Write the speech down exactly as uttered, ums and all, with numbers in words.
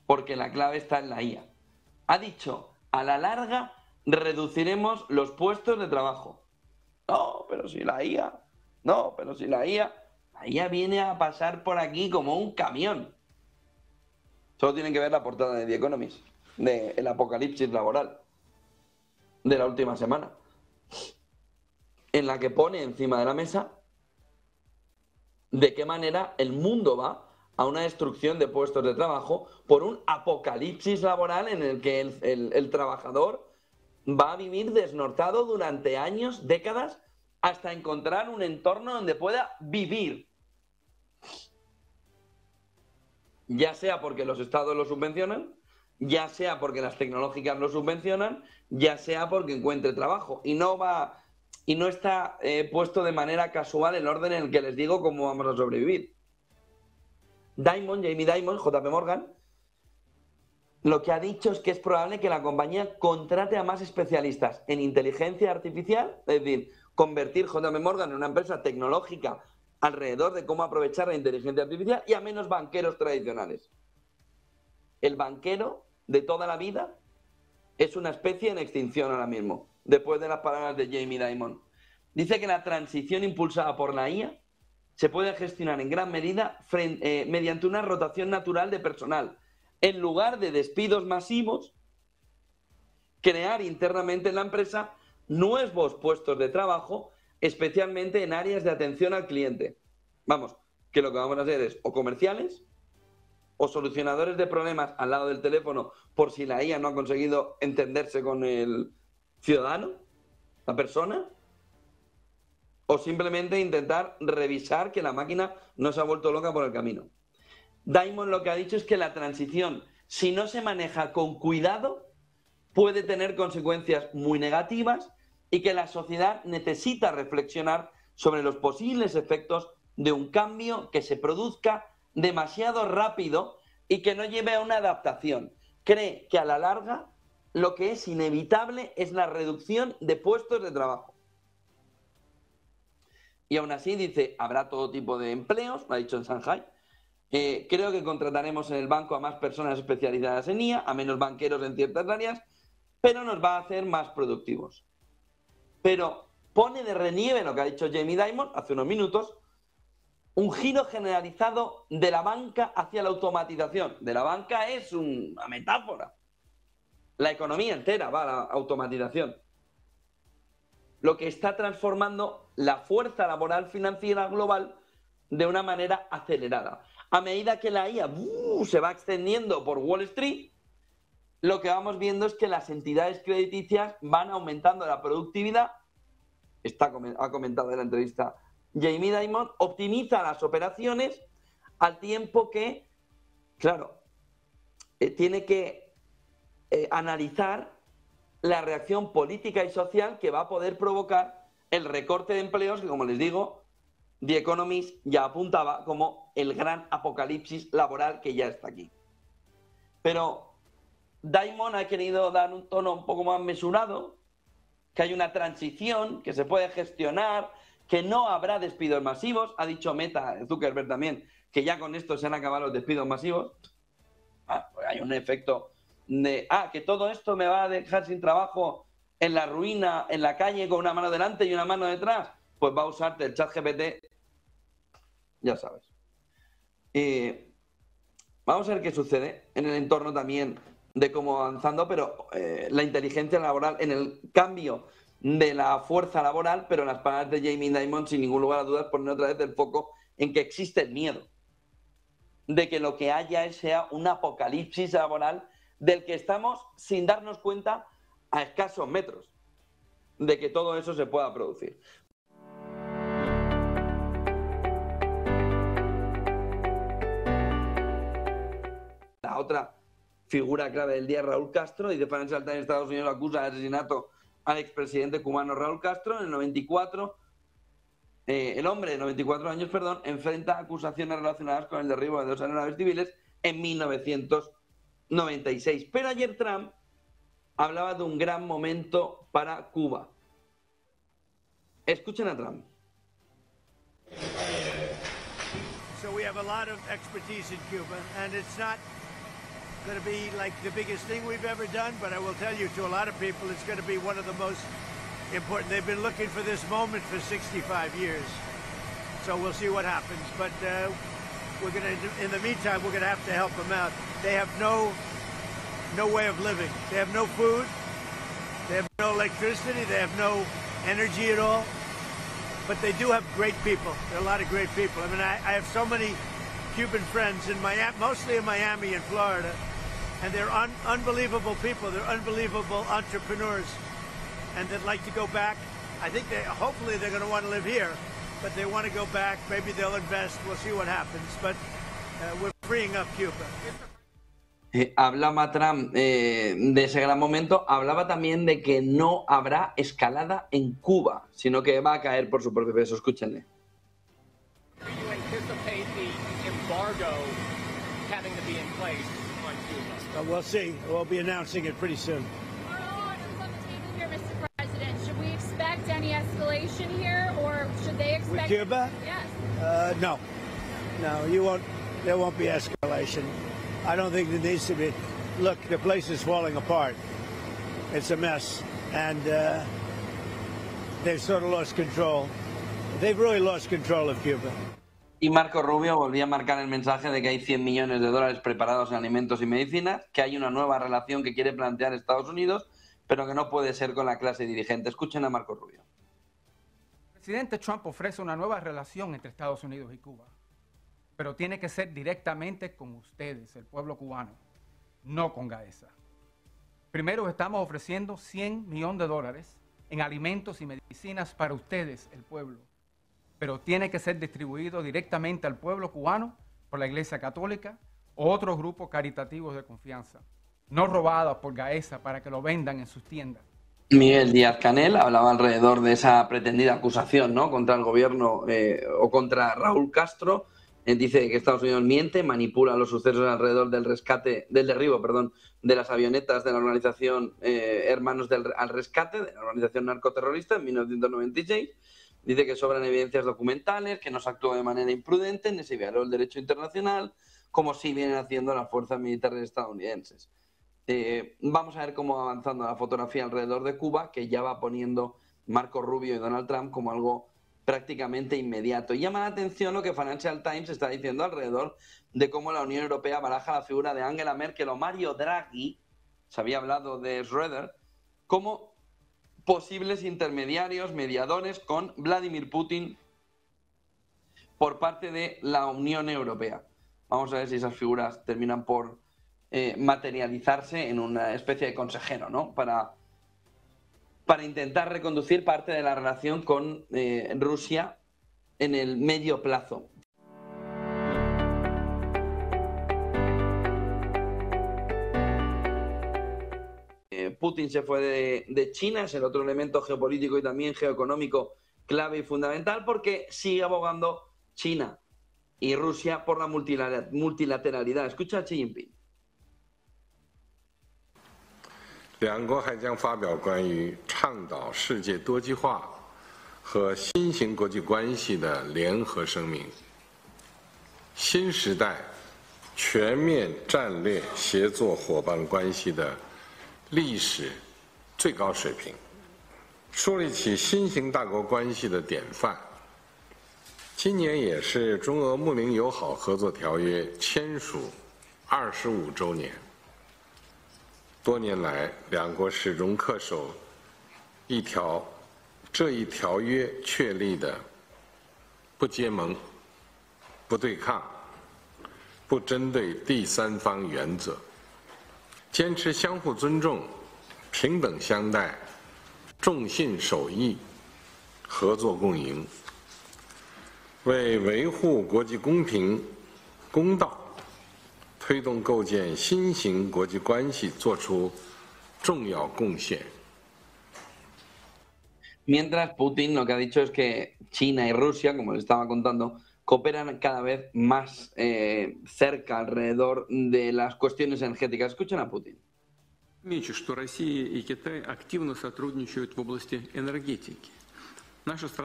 porque la clave está en la I A. Ha dicho, a la larga reduciremos los puestos de trabajo. No, pero si la I A, no, pero si la I A, la I A viene a pasar por aquí como un camión. Solo tienen que ver la portada de The Economist, del apocalipsis laboral de la última semana, en la que pone encima de la mesa de qué manera el mundo va a una destrucción de puestos de trabajo por un apocalipsis laboral en el que el, el, el trabajador va a vivir desnortado durante años, décadas, hasta encontrar un entorno donde pueda vivir. Ya sea porque los estados lo subvencionan, ya sea porque las tecnológicas lo subvencionan, ya sea porque encuentre trabajo. Y no va y no está eh, puesto de manera casual el orden en el que les digo cómo vamos a sobrevivir. Dimon, Jamie Dimon, J P Morgan, lo que ha dicho es que es probable que la compañía contrate a más especialistas en inteligencia artificial, es decir, convertir J P Morgan en una empresa tecnológica alrededor de cómo aprovechar la inteligencia artificial, y a menos banqueros tradicionales. El banquero de toda la vida es una especie en extinción ahora mismo, después de las palabras de Jamie Dimon. Dice que la transición impulsada por la I A se puede gestionar en gran medida frente, eh, mediante una rotación natural de personal. En lugar de despidos masivos, crear internamente en la empresa nuevos puestos de trabajo, especialmente en áreas de atención al cliente. Vamos, que lo que vamos a hacer es o comerciales o solucionadores de problemas al lado del teléfono por si la I A no ha conseguido entenderse con el ciudadano, la persona, o simplemente intentar revisar que la máquina no se ha vuelto loca por el camino. Dimon lo que ha dicho es que la transición, si no se maneja con cuidado, puede tener consecuencias muy negativas y que la sociedad necesita reflexionar sobre los posibles efectos de un cambio que se produzca demasiado rápido y que no lleve a una adaptación. Cree que a la larga lo que es inevitable es la reducción de puestos de trabajo. Y aún así dice, habrá todo tipo de empleos, lo ha dicho en Shanghai. Eh, creo que contrataremos en el banco a más personas especializadas en I A, a menos banqueros en ciertas áreas, pero nos va a hacer más productivos. Pero pone de relieve lo que ha dicho Jamie Dimon hace unos minutos, un giro generalizado de la banca hacia la automatización. De la banca es una metáfora. La economía entera va a la automatización. Lo que está transformando la fuerza laboral financiera global de una manera acelerada. A medida que la I A uh, se va extendiendo por Wall Street, lo que vamos viendo es que las entidades crediticias van aumentando la productividad. Está, ha comentado en la entrevista Jamie Dimon, optimiza las operaciones al tiempo que, claro, eh, tiene que eh, analizar la reacción política y social que va a poder provocar el recorte de empleos, que, como les digo, The Economist ya apuntaba como el gran apocalipsis laboral que ya está aquí. Pero Dimon ha querido dar un tono un poco más mesurado, que hay una transición, que se puede gestionar, que no habrá despidos masivos. Ha dicho Meta, Zuckerberg también, que ya con esto se han acabado los despidos masivos. Ah, pues hay un efecto de, ah, que todo esto me va a dejar sin trabajo en la ruina, en la calle, con una mano delante y una mano detrás. Pues va a usarte el chat G P T, ya sabes. Eh, vamos a ver qué sucede en el entorno también de cómo avanzando, pero eh, la inteligencia laboral en el cambio de la fuerza laboral, pero en las palabras de Jamie Dimon, sin ningún lugar a dudas, ponen otra vez el foco en que existe el miedo de que lo que haya sea un apocalipsis laboral del que estamos, sin darnos cuenta, a escasos metros de que todo eso se pueda producir. La otra figura clave del día es Raúl Castro, y The Financial Times de Estados Unidos acusa de asesinato al expresidente cubano Raúl Castro. En el noventa y cuatro, eh, el hombre de noventa y cuatro años, perdón, enfrenta acusaciones relacionadas con el derribo de dos aeronaves civiles en mil novecientos noventa y seis. Pero ayer Trump hablaba de un gran momento para Cuba. Escuchen a Trump. So we have a lot of expertise in Cuba, and it's not going to be like the biggest thing we've ever done, but I will tell you, to a lot of people, it's going to be one of the most important. They've been looking for this moment for sixty-five years. So we'll see what happens. But uh, we're going to, in the meantime, we're going to have to help them out. They have no, no way of living. They have no food. They have no electricity. They have no energy at all. But they do have great people. There are a lot of great people. I mean, I, I have so many Cuban friends in Miami, mostly in Miami and Florida, and they're un unbelievable people. They're unbelievable entrepreneurs, and they'd like to go back. I think they, hopefully they're going to want to live here, but they want to go back. Maybe they'll invest. We'll see what happens. But uh, we're freeing up Cuba. Eh, hablaba Trump eh, de ese gran momento, hablaba también de que no habrá escalada en Cuba, sino que va a caer por su propio peso. Escúchenle. Uh, we'll see. We'll be announcing it pretty soon. Here, Mister President, should we expect any escalation here, or should they expect? With Cuba? Yes. Uh, no, no. You won't. There won't be escalation. I don't think there needs to be. Look, the place is falling apart. It's a mess, and uh, they've sort of lost control. They've really lost control of Cuba. Y Marco Rubio volvía a marcar el mensaje de que hay cien millones de dólares preparados en alimentos y medicinas, que hay una nueva relación que quiere plantear Estados Unidos, pero que no puede ser con la clase dirigente. Escuchen a Marco Rubio. El presidente Trump ofrece una nueva relación entre Estados Unidos y Cuba, pero tiene que ser directamente con ustedes, el pueblo cubano, no con Gaesa. Primero estamos ofreciendo cien millones de dólares en alimentos y medicinas para ustedes, el pueblo, pero tiene que ser distribuido directamente al pueblo cubano por la Iglesia Católica o otros grupos caritativos de confianza, no robados por Gaesa para que lo vendan en sus tiendas. Miguel Díaz-Canel hablaba alrededor de esa pretendida acusación, ¿no?, contra el gobierno eh, o contra Raúl Castro. Eh, dice que Estados Unidos miente, manipula los sucesos alrededor del rescate, del derribo, perdón, de las avionetas de la organización eh, Hermanos del, al Rescate, de la organización narcoterrorista en mil novecientos noventa y seis. Dice que sobran evidencias documentales, que no se actuó de manera imprudente, ni se violó el derecho internacional, como sí vienen haciendo las fuerzas militares estadounidenses. Eh, vamos a ver cómo va avanzando la fotografía alrededor de Cuba, que ya va poniendo Marco Rubio y Donald Trump como algo prácticamente inmediato. Y llama la atención lo que Financial Times está diciendo alrededor de cómo la Unión Europea baraja la figura de Angela Merkel o Mario Draghi, se había hablado de Schröder, como posibles intermediarios, mediadores con Vladimir Putin por parte de la Unión Europea. Vamos a ver si esas figuras terminan por eh, materializarse en una especie de consejero, ¿no?, para, para intentar reconducir parte de la relación con eh, Rusia en el medio plazo. Putin se fue de, de China, es el otro elemento geopolítico y también geoeconómico clave y fundamental, porque sigue abogando China y Rusia por la multilateralidad. Escucha a Xi Jinping. 两国还将发表关于倡导世界多极化和新型国际关系的联合声明。新时代全面战略协作伙伴关系的 历史最高水平，树立起新型大国关系的典范。今年也是中俄睦邻友好合作条约签署二十五周年。多年来，两国始终恪守一条这一条约确立的不结盟、不对抗、不针对第三方原则。 坚持相互尊重、平等相待、重信守义、合作共赢，为维护国际公平、公道、推动构建新型国际关系做出重要贡献。 Mientras Putin lo que ha dicho es que China y Rusia, como les estaba contando, cooperan cada vez más eh, cerca alrededor de las cuestiones energéticas. Escuchen a Putin. Отмечу, что Россия и Китай активно сотрудничают в области энергетики. Наша страна